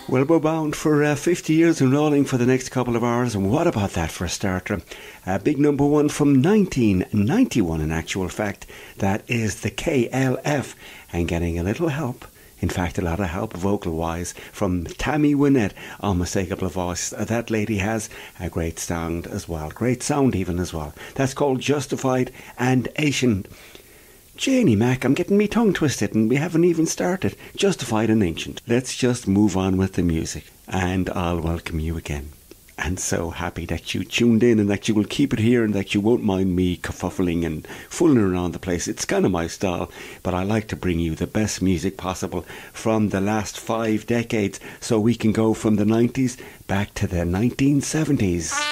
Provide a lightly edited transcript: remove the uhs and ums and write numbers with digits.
Well, we're bound for 50 years and rolling for the next couple of hours, and what about that for a starter? A big number one from 1991, in actual fact. That is the KLF, and getting a little help. In fact, a lot of help vocal-wise from Tammy Wynette, unmistakable voice. That lady has a great sound as well. Great sound even as well. That's called Justified and Ancient. Janie Mac, I'm getting me tongue twisted and we haven't even started. Justified and Ancient. Let's just move on with the music and I'll welcome you again. And so happy that you tuned in and that you will keep it here and that you won't mind me kerfuffling and fooling around the place. It's kind of my style, but I like to bring you the best music possible from the last 5 decades so we can go from the 90s back to the 1970s.